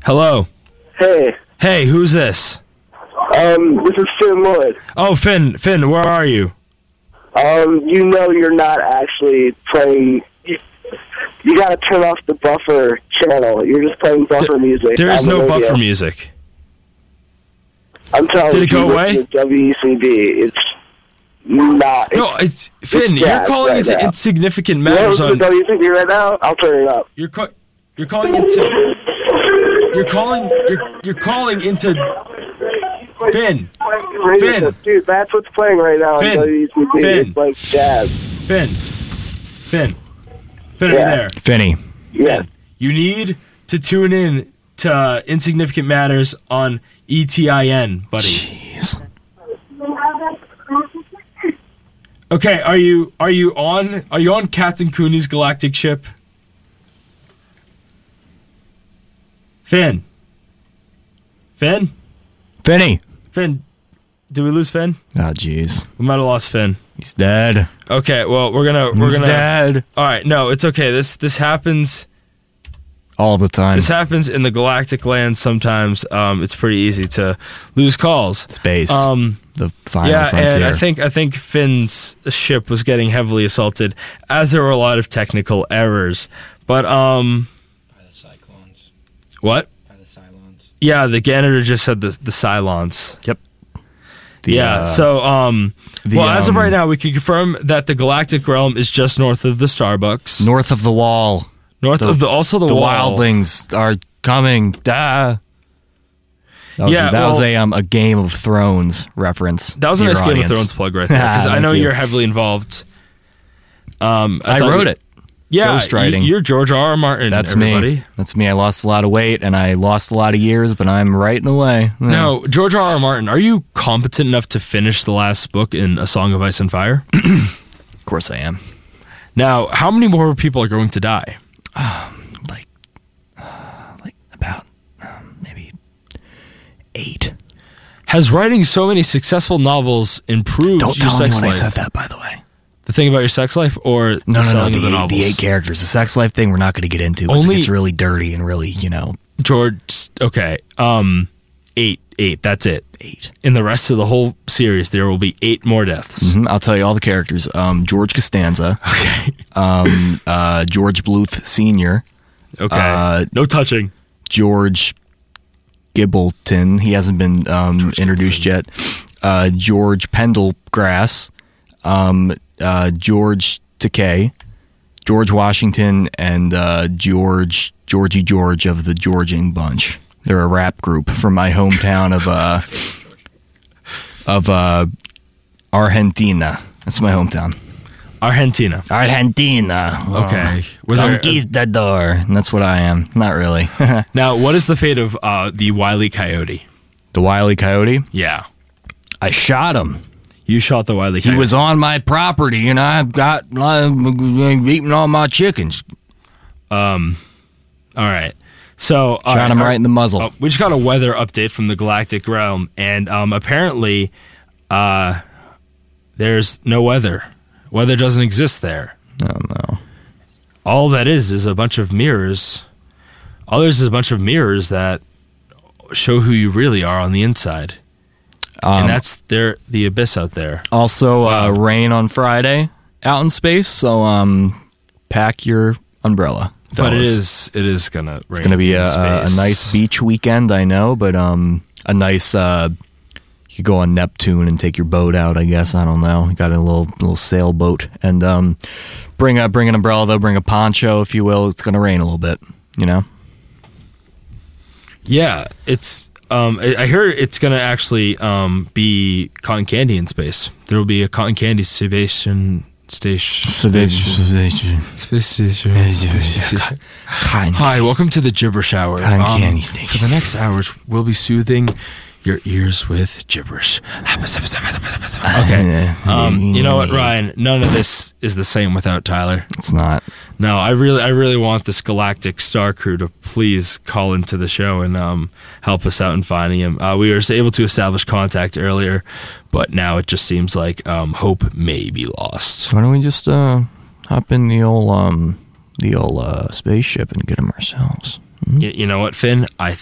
Hello. Hey. Hey, who's this? This is Finn Lloyd. Oh, Finn, where are you? You know you're not actually playing. You gotta turn off the buffer channel. You're just playing buffer music. There is on the no radio. buffer music. I'm telling you. Did it go away? WECB. It's not. No, it's Finn. You're calling into insignificant matters on WECB right now. I'll turn it up. You're calling into. You're calling into. Finn. Dude, that's what's playing right now on WECB. It's like jazz. Finn, are you there? Finny. Yeah. You need to tune in to Insignificant Matters on ETIN, buddy. Jeez. Okay, are you on Captain Cooney's galactic ship? Finn, Finny. did we lose Finn? Oh, jeez. We might have lost Finn. He's dead. Okay, well we're gonna dead. All right, no, it's okay. This happens all the time. This happens in the galactic land sometimes. It's pretty easy to lose calls. Space. The final frontier. And I think Finn's ship was getting heavily assaulted, as there were a lot of technical errors. But by the Cyclones. What? By the Cylons. Yeah, the Ganeter just said the Cylons. Yep. As of right now, we can confirm that the galactic realm is just north of the Starbucks. North of the wall. North of the wall. The wildlings are coming. That was a Game of Thrones reference. That was a nice Game of Thrones plug right there, because I know you're heavily involved. I wrote it. Yeah, ghostwriting. You're George R. R. Martin. That's everybody. me. That's me. I lost a lot of weight and I lost a lot of years, but I'm writing away. Yeah. Now, George R. R. Martin, are you competent enough to finish the last book in A Song of Ice and Fire? Of course I am. Now, how many more people are going to die? About maybe 8. Has writing so many successful novels improved Don't your tell sex anyone life? I said that, by the way. The thing about your sex life, or No, the novels? The 8 characters. The sex life thing we're not going to get into. It's really dirty and really, George, okay. 8. That's it. 8. In the rest of the whole series, there will be 8 more deaths. Mm-hmm. I'll tell you all the characters. George Costanza. Okay. George Bluth Sr. Okay. No touching. George Gibbleton. He hasn't been introduced yet. George Pendelgrass. George Takei, George Washington, and Georgie George of the Georging Bunch. They're a rap group from my hometown of Argentina. That's my hometown. Argentina. Okay. Conquistador. And that's what I am. Not really. Now, what is the fate of the Wile E. Coyote? The Wile E. Coyote? Yeah. I shot him. You shot the Wile E. Coyote. He was on my property, and I got eating all my chickens. All right. So shot him right in the muzzle. We just got a weather update from the galactic realm, and apparently, there's no weather. Weather doesn't exist there. Oh no! All that is a bunch of mirrors. All there's is a bunch of mirrors that show who you really are on the inside. And that's the abyss out there. Also, rain on Friday out in space, so pack your umbrella. But fellas. it is gonna rain. It's gonna be a nice beach weekend, I know, but a nice. You could go on Neptune and take your boat out. I guess I don't know. You got a little sailboat, and bring an umbrella though. Bring a poncho, if you will. It's gonna rain a little bit, Yeah, it's. I hear it's going to actually be cotton candy in space. There will be a cotton candy space station. Hi, welcome to the Gibberish Hour. Cotton candy station. For the next hours, we'll be soothing your ears with gibberish. Okay. You know what, Ryan? None of this is the same without Tyler. It's not. No, I really want this galactic star crew to please call into the show and help us out in finding him. We were able to establish contact earlier, but now it just seems like hope may be lost. Why don't we just hop in the old spaceship and get him ourselves? You know what, Finn? I